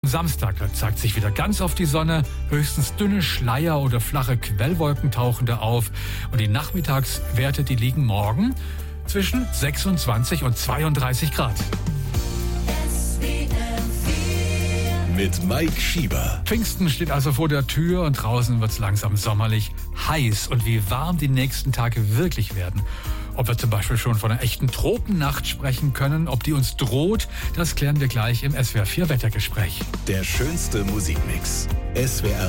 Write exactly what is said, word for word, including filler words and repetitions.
Samstag da zeigt sich wieder ganz oft die Sonne. Höchstens dünne Schleier oder flache Quellwolken tauchen da auf. Und die Nachmittagswerte, die liegen morgen zwischen sechsundzwanzig und zweiunddreißig Grad. Mit Mike Schieber. Pfingsten steht also vor der Tür und draußen wird es langsam sommerlich heiß. Und wie warm die nächsten Tage wirklich werden. Ob wir zum Beispiel schon von einer echten Tropennacht sprechen können, ob die uns droht, das klären wir gleich im S W R vier Wettergespräch. Der schönste Musikmix. S W R